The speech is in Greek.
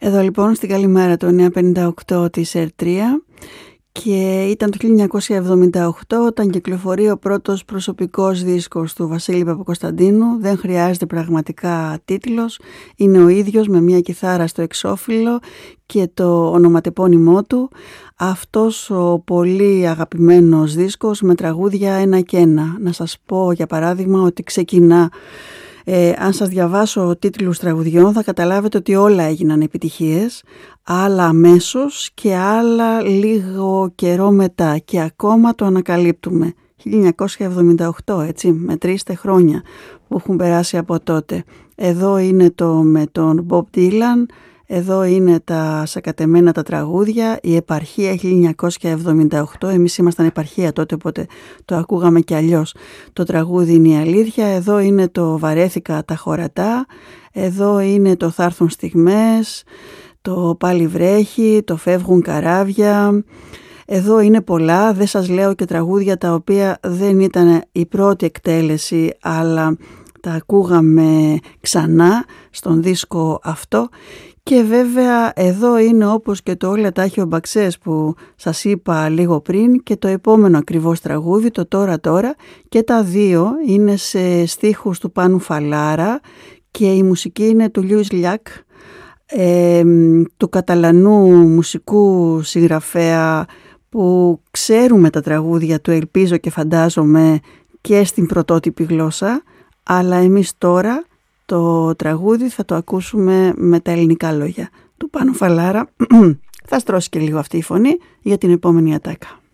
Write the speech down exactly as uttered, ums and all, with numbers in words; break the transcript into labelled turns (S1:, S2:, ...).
S1: Εδώ λοιπόν στην Καλημέρα το εννιακόσια πενήντα οκτώ της Ερτρία, και ήταν το χίλια εννιακόσια εβδομήντα οκτώ όταν κυκλοφορεί ο πρώτος προσωπικός δίσκος του Βασίλη Παπακοσταντίνου. Δεν χρειάζεται πραγματικά τίτλος, είναι ο ίδιος με μια κιθάρα στο εξώφυλλο και το ονοματεπώνυμό του. Αυτός ο πολύ αγαπημένος δίσκος με τραγούδια ένα και ένα. Να σας πω για παράδειγμα ότι ξεκινά, Ε, αν σας διαβάσω τίτλους τραγουδιών θα καταλάβετε ότι όλα έγιναν επιτυχίες, άλλα αμέσως και άλλα λίγο καιρό μετά, και ακόμα το ανακαλύπτουμε. χίλια εννιακόσια εβδομήντα οκτώ, έτσι, μετρήστε χρόνια που έχουν περάσει από τότε. Εδώ είναι το με τον Bob Dylan, εδώ είναι τα σακατεμένα τα τραγούδια, η επαρχία χίλια εννιακόσια εβδομήντα οκτώ, εμείς ήμασταν επαρχία τότε, οπότε το ακούγαμε κι αλλιώς. Το τραγούδι είναι η αλήθεια, εδώ είναι το βαρέθηκα τα χωρατά, εδώ είναι το θα έρθουν στιγμές, το πάλι βρέχει, το φεύγουν καράβια. Εδώ είναι πολλά, δεν σας λέω και τραγούδια τα οποία δεν ήταν η πρώτη εκτέλεση, αλλά τα ακούγαμε ξανά στον δίσκο αυτό. Και βέβαια εδώ είναι, όπως και το Όλα τα έχει ο Μπαξές που σας είπα λίγο πριν, και το επόμενο ακριβώς τραγούδι, το Τώρα Τώρα, και τα δύο είναι σε στίχους του Πάνου Φαλάρα και η μουσική είναι του Λιούις Λιάκ, ε, του Καταλανού μουσικού συγγραφέα που ξέρουμε τα τραγούδια του, ελπίζω και φαντάζομαι, και στην πρωτότυπη γλώσσα, αλλά εμείς τώρα το τραγούδι θα το ακούσουμε με τα ελληνικά λόγια του Πάνου Φαλάρα. Θα στρώσει και λίγο αυτή η φωνή για την επόμενη ατάκα.